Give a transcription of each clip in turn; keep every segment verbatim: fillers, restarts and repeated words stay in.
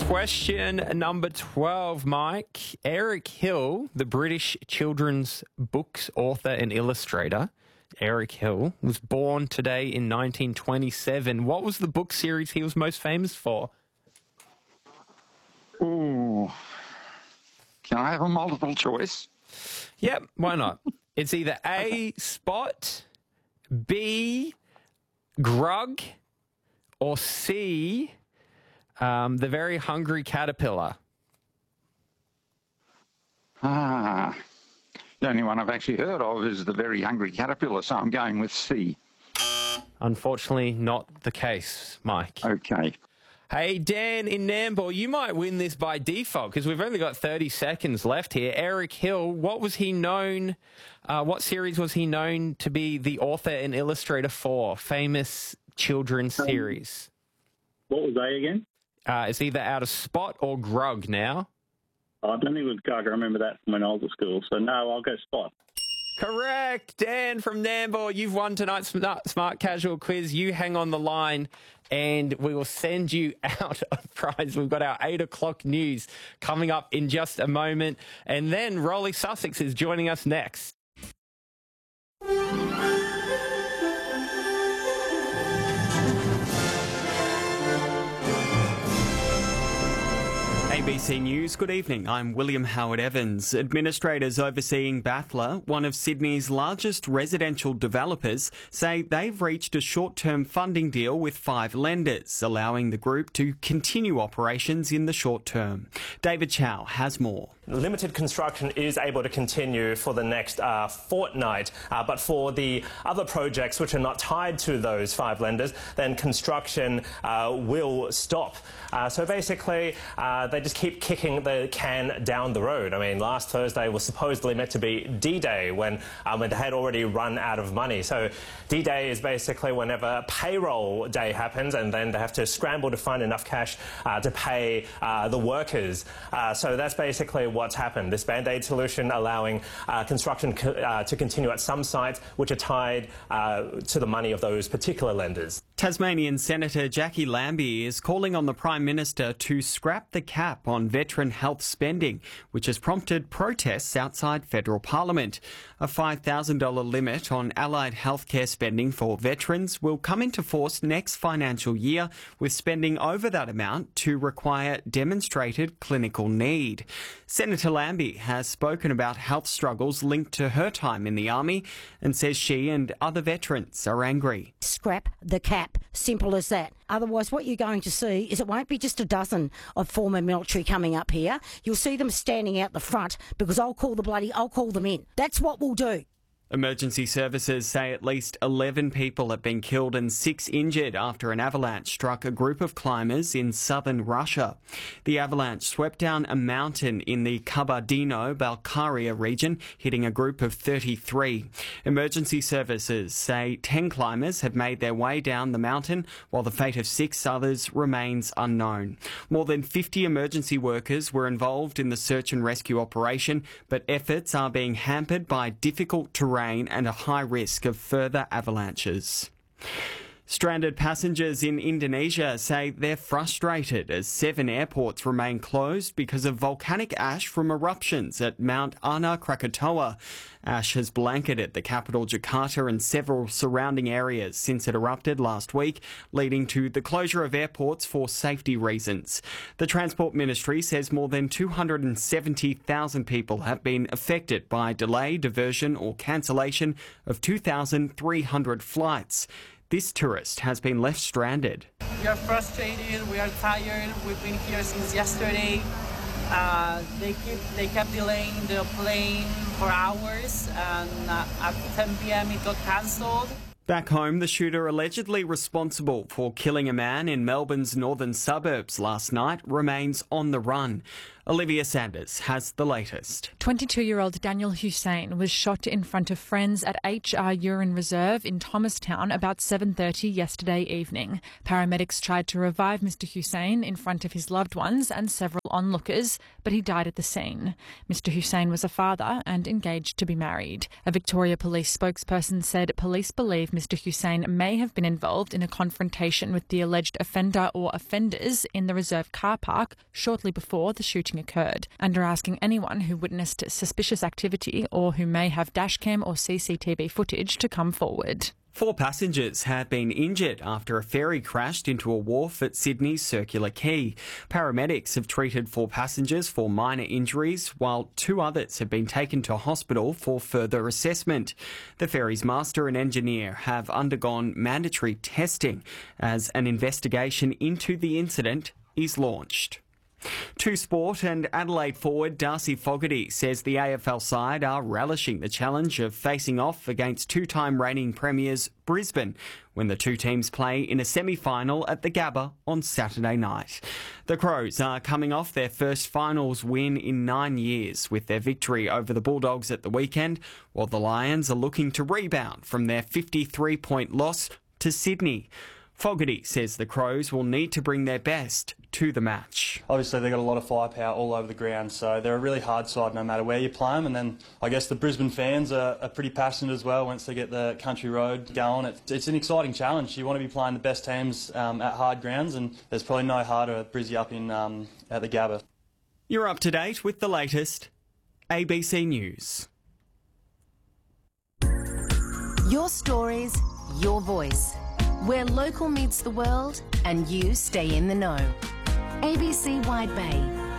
Question number twelve, Mike. Eric Hill, the British children's books author and illustrator, Eric Hill, was born today in nineteen twenty-seven. What was the book series he was most famous for? Ooh. Can I have a multiple choice? Yep, why not? It's either A, Spot, B, Grug, or C, um, The Very Hungry Caterpillar. Ah, the only one I've actually heard of is The Very Hungry Caterpillar, so I'm going with C. Unfortunately, not the case, Mike. Okay. Hey, Dan in Nambour, you might win this by default because we've only got thirty seconds left here. Eric Hill, what was he known, uh, what series was he known to be the author and illustrator for? Famous children's Um, series. What was A again? Uh, it's either out of Spot or Grug now. Oh, I don't think it was Gug. I remember that from when I was at school. So, no, I'll go Spot. Correct. Dan from Nambour, you've won tonight's Smart, Smart Casual quiz. You hang on the line and we will send you out a prize. We've got our eight o'clock news coming up in just a moment. And then Rolly Sussex is joining us next. A B C News, good evening. I'm William Howard Evans. Administrators overseeing Battler, one of Sydney's largest residential developers, say they've reached a short-term funding deal with five lenders, allowing the group to continue operations in the short term. David Chow has more. Limited construction is able to continue for the next uh, fortnight, uh, but for the other projects which are not tied to those five lenders, then construction uh, will stop. Uh, so basically, uh, they just keep kicking the can down the road. I mean, last Thursday was supposedly meant to be D-Day when, um, when they had already run out of money. So D-Day is basically whenever payroll day happens and then they have to scramble to find enough cash uh, to pay uh, the workers. Uh, so that's basically what's happened. This Band-Aid solution allowing uh, construction co uh, to continue at some sites which are tied uh, to the money of those particular lenders. Tasmanian Senator Jackie Lambie is calling on the Prime Minister to scrap the cap on veteran health spending, which has prompted protests outside federal parliament. A five thousand dollars limit on allied healthcare spending for veterans will come into force next financial year, with spending over that amount to require demonstrated clinical need. Senator Lambie has spoken about health struggles linked to her time in the army and says she and other veterans are angry. Scrap the cap. Simple as that. Otherwise, what you're going to see is it won't be just a dozen of former military coming up here. You'll see them standing out the front because I'll call the bloody, I'll call them in. That's what we'll do. Emergency services say at least eleven people have been killed and six injured after an avalanche struck a group of climbers in southern Russia. The avalanche swept down a mountain in the Kabardino-Balkaria region, hitting a group of thirty-three. Emergency services say ten climbers have made their way down the mountain, while the fate of six others remains unknown. More than fifty emergency workers were involved in the search and rescue operation, but efforts are being hampered by difficult terrain and a high risk of further avalanches. Stranded passengers in Indonesia say they're frustrated as seven airports remain closed because of volcanic ash from eruptions at Mount Anak Krakatoa. Ash has blanketed the capital Jakarta and several surrounding areas since it erupted last week, leading to the closure of airports for safety reasons. The Transport Ministry says more than two hundred seventy thousand people have been affected by delay, diversion or cancellation of two thousand three hundred flights. This tourist has been left stranded. We are frustrated, we are tired, we've been here since yesterday. Uh, they, keep, they kept delaying the plane for hours, and uh, at ten p m it got cancelled. Back home, the shooter allegedly responsible for killing a man in Melbourne's northern suburbs last night remains on the run. Olivia Sanders has the latest. twenty-two-year-old Daniel Hussein was shot in front of friends at H R Urine Reserve in Thomastown about seven thirty yesterday evening. Paramedics tried to revive Mister Hussein in front of his loved ones and several onlookers, but he died at the scene. Mister Hussein was a father and engaged to be married. A Victoria Police spokesperson said police believe Mister Hussein may have been involved in a confrontation with the alleged offender or offenders in the reserve car park shortly before the shooting occurred, and are asking anyone who witnessed suspicious activity or who may have dashcam or C C T V footage to come forward. Four passengers have been injured after a ferry crashed into a wharf at Sydney's Circular Quay. Paramedics have treated four passengers for minor injuries, while two others have been taken to hospital for further assessment. The ferry's master and engineer have undergone mandatory testing as an investigation into the incident is launched. To sport, and Adelaide forward Darcy Fogarty says the A F L side are relishing the challenge of facing off against two-time reigning premiers Brisbane when the two teams play in a semi-final at the Gabba on Saturday night. The Crows are coming off their first finals win in nine years with their victory over the Bulldogs at the weekend, while the Lions are looking to rebound from their fifty-three point loss to Sydney. Fogarty says the Crows will need to bring their best to the match. Obviously they've got a lot of firepower all over the ground, so they're a really hard side no matter where you play them. And then I guess the Brisbane fans are, are pretty passionate as well once they get the country road going. It, it's an exciting challenge. You want to be playing the best teams um, at hard grounds, and there's probably no harder Brizzy up in um, at the Gabba. You're up to date with the latest A B C News. Your stories, your voice. Where local meets the world and you stay in the know. A B C Wide Bay.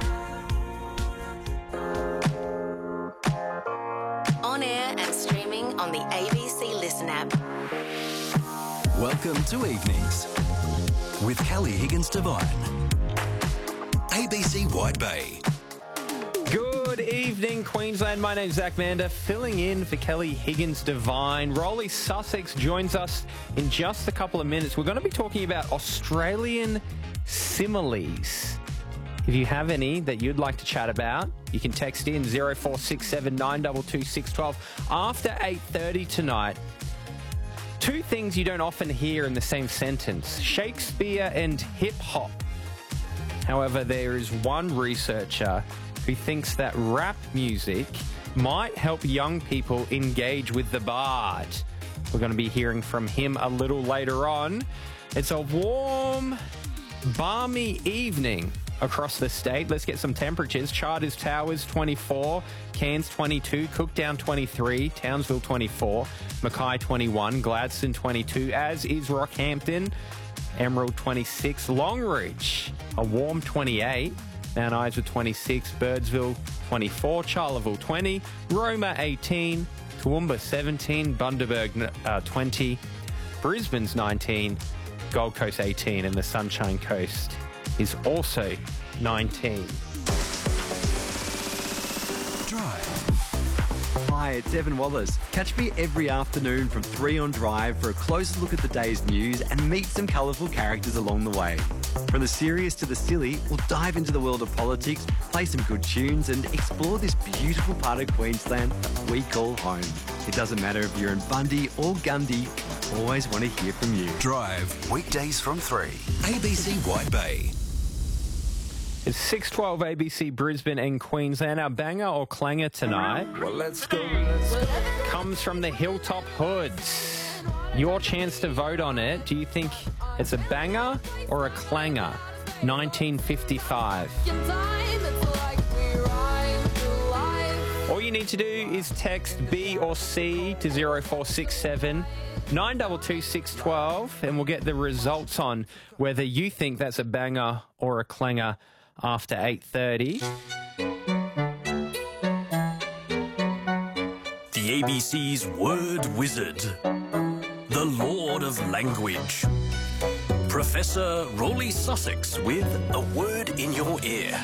On air and streaming on the A B C Listen app. Welcome to Evenings with Kelly Higgins-Devine. A B C Wide Bay. Good evening, Queensland. My name's Zach Mander, filling in for Kelly Higgins-Devine. Rolly Sussex joins us in just a couple of minutes. We're going to be talking about Australian similes. If you have any that you'd like to chat about, you can text in zero four six seven nine two two six one two. After eight thirty tonight, two things you don't often hear in the same sentence: Shakespeare and hip-hop. However, there is one researcher who thinks that rap music might help young people engage with the bard. We're going to be hearing from him a little later on. It's a warm, balmy evening across the state. Let's get some temperatures. Charters Towers twenty-four, Cairns twenty-two, Cooktown twenty-three, Townsville twenty-four, Mackay twenty-one, Gladstone twenty-two, as is Rockhampton, Emerald twenty-six, Longreach a warm twenty-eight, Mount Isa twenty-six, Birdsville twenty-four, Charleville twenty, Roma eighteen, Toowoomba seventeen, Bundaberg uh, twenty, Brisbane's nineteen, Gold Coast eighteen, and the Sunshine Coast is also nineteen. Drive. Hi, it's Evan Wallace. Catch me every afternoon from three on Drive for a closer look at the day's news and meet some colourful characters along the way. From the serious to the silly, we'll dive into the world of politics, play some good tunes and explore this beautiful part of Queensland that we call home. It doesn't matter if you're in Bundy or Gundy, I always want to hear from you. Drive, weekdays from three. A B C Wide Bay. It's six twelve A B C Brisbane and Queensland. Our banger or clanger tonight, well, let's go, let's go, comes from the Hilltop Hoods. Your chance to vote on it. Do you think it's a banger or a clanger? nineteen fifty-five. All you need to do is text B or C to zero four six seven nine two two six one two and we'll get the results on whether you think that's a banger or a clanger after eight thirty. The A B C's Word Wizard. The Lord of Language. Professor Rolly Sussex with a word in your ear.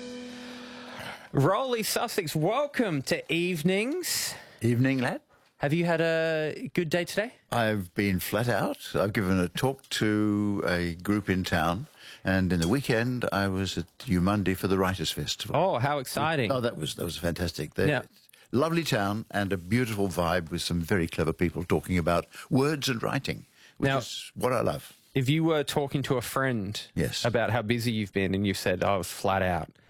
Rolly Sussex, welcome to Evenings. Evening, lad. Have you had a good day today? I've been flat out. I've given a talk to a group in town, And in the weekend, I was at Umundi for the Writers' Festival. Oh, how exciting. Oh, that was that was fantastic. They, Yeah. Lovely town and a beautiful vibe with some very clever people talking about words and writing, which Now- is what I love. If you were talking to a friend Yes. about how busy you've been and you said, I was flat out,